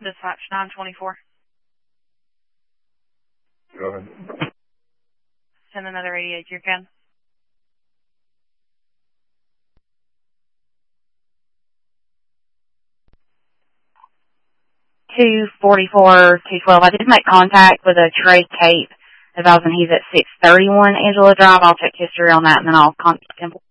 Dispatch 924. Go ahead. Send another 88 to your can. $244, $212. I did make contact with a Trey Cape advising he's at 631 Angela Drive. I'll check history on that and then I'll contact him.